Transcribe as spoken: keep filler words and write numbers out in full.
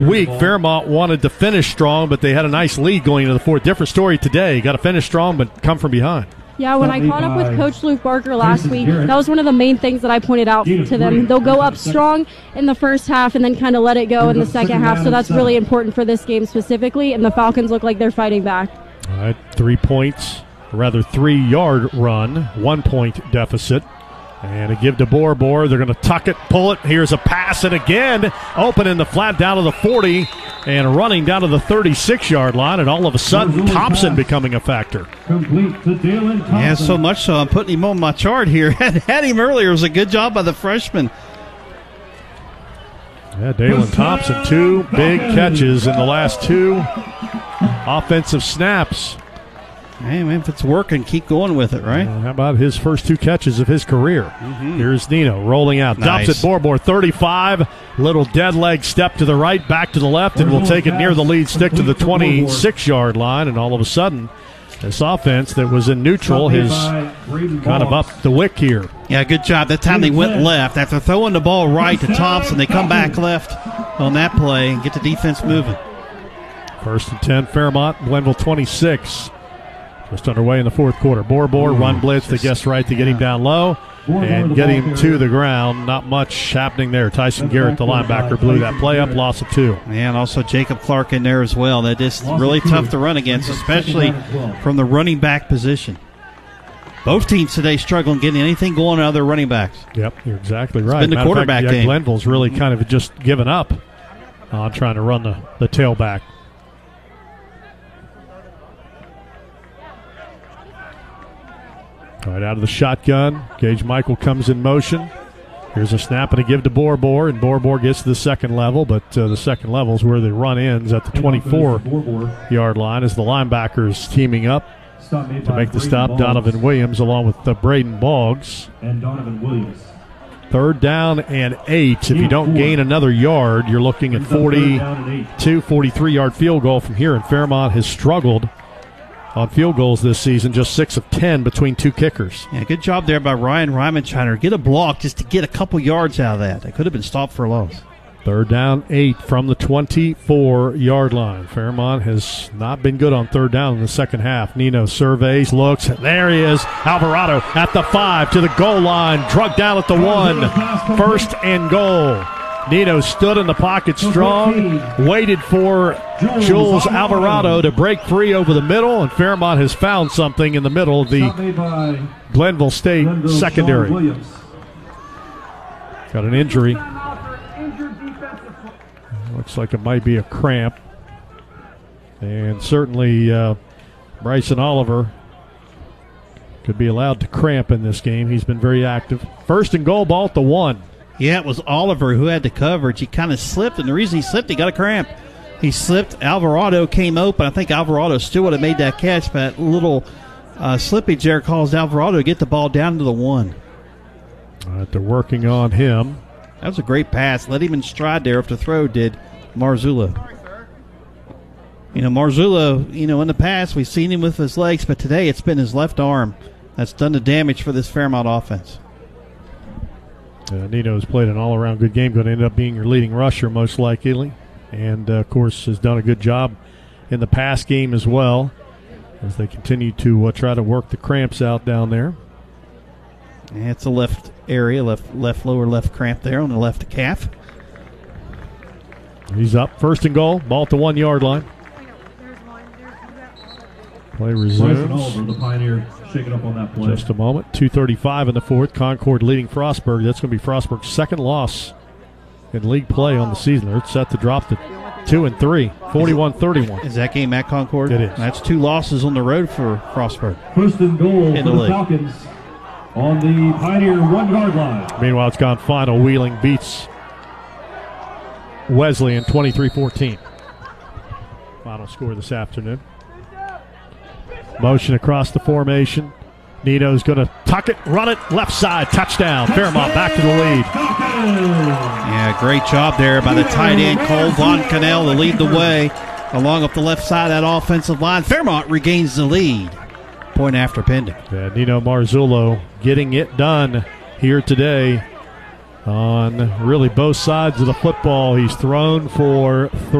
week, Fairmont wanted to finish strong, but they had a nice lead going into the fourth. Different story today. Got to finish strong, but come from behind. Yeah, when I caught up with Coach Luke Barker last week, that was one of the main things that I pointed out to them. They'll go up strong in the first half and then kind of let it go in the second half, so that's really important for this game specifically, and the Falcons look like they're fighting back. All right, three points, or rather three-yard run, one-point deficit. And a give to Borbor. They're going to tuck it, pull it. Here's a pass, and again, open in the flat down to the forty and running down to the thirty-six-yard line, and all of a sudden, Thompson becoming a factor. Complete to Dalen Thompson. Yeah, so much so I'm putting him on my chart here. Had, had him earlier. It was a good job by the freshman. Yeah, Dalen Thompson, two big catches in the last two offensive snaps. Hey, man, if it's working, keep going with it, right? Uh, how about his first two catches of his career? Mm-hmm. Here's Nino rolling out. Nice. Drops it, Borbor, thirty-five. Little dead leg step to the right, back to the left, and we'll take it near the lead stick to the twenty-six-yard line. And all of a sudden, this offense that was in neutral has kind of up the wick here. Yeah, good job. That time they went left. After throwing the ball right to Thompson, they come back left on that play and get the defense moving. First and ten, Fairmont, Glenville twenty-six. Just underway in the fourth quarter. Borbor run blitz to guess right to get him down low and get him to the ground. Not much happening there. Tyson Garrett, the linebacker, blew that play up, loss of two. And also Jacob Clark in there as well. That is really tough to run against, especially from the running back position. Both teams today struggling getting anything going out of their running backs. Yep, you're exactly right. It's been the quarterback fact, yeah, game. Glenville's really kind of just given up on trying to run the, the tailback. All right, out of the shotgun, Gage Michael comes in motion. Here's a snap and a give to Borbor, and Borbor gets to the second level, but uh, the second level is where the run ends at the twenty-four-yard line as the linebackers teaming up to make the stop. Donovan Williams along with uh, Braden Boggs. And Donovan Williams. Third down and eight. If you don't gain another yard, you're looking at forty-two, forty-three-yard field goal from here, and Fairmont has struggled on field goals this season, just six of ten between two kickers. Yeah, good job there by Ryan Reimenshiner. Get a block just to get a couple yards out of that. That could have been stopped for a loss. Third down, eight from the twenty-four-yard line. Fairmont has not been good on third down in the second half. Nino surveys, looks. There he is. Alvarado at the five to the goal line. Drug down at the one. First and goal. Nino stood in the pocket strong, waited for Jules Alvarado to break free over the middle, and Fairmont has found something in the middle of the Glenville State secondary. Got an injury. Looks like it might be a cramp. And certainly uh, Bryson Oliver could be allowed to cramp in this game. He's been very active. First and goal, ball at the one. Yeah, it was Oliver who had the coverage. He kind of slipped, and the reason he slipped, he got a cramp. He slipped. Alvarado came open. I think Alvarado still would have made that catch, but that little uh, slippage there caused Alvarado to get the ball down to the one. All right, they're working on him. That was a great pass. Let him in stride there after the throw did Marzullo. You know, Marzullo, you know, in the past we've seen him with his legs, but today it's been his left arm that's done the damage for this Fairmont offense. Uh, Nino's played an all-around good game, going to end up being your leading rusher most likely, and, uh, of course, has done a good job in the pass game as well as they continue to uh, try to work the cramps out down there. And it's a left area, left left lower left cramp there on the left calf. He's up. First and goal. Ball at the one-yard line. Play resumes. The Pioneer shaking up on that play. Just a moment. two thirty-five in the fourth. Concord leading Frostburg. That's going to be Frostburg's second loss in league play on the season. They're set to drop to two and three. forty-one thirty-one. Is that game at Concord? It is. That's two losses on the road for Frostburg. First and goal In for the the league. Falcons on the Pioneer one-yard line. Meanwhile, it's gone final. Wheeling beats Wesleyan twenty-three fourteen. Final score this afternoon. Motion across the formation. Nino's going to tuck it, run it, left side, touchdown. Fairmont back to the lead. Yeah, great job there by the tight end, Cole Von Cannell, to lead the way along up the left side of that offensive line. Fairmont regains the lead. Point after pending. Yeah, Nino Marzullo getting it done here today on really both sides of the football. He's thrown for three.